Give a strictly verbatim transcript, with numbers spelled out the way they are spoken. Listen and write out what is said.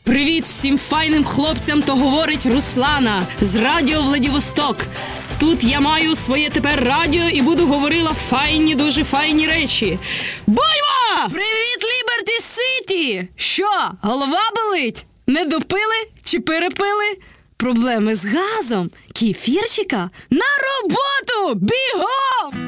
Привіт всім файним хлопцям, то говорить Руслана з радіо Владивосток. Тут я маю своє тепер радіо і буду говорила файні, дуже файні речі. Боймо! Привіт, Ліберті Сіті! Що, голова болить? Не допили чи перепили? Проблеми з газом? Кефірчика? На роботу! Бігом!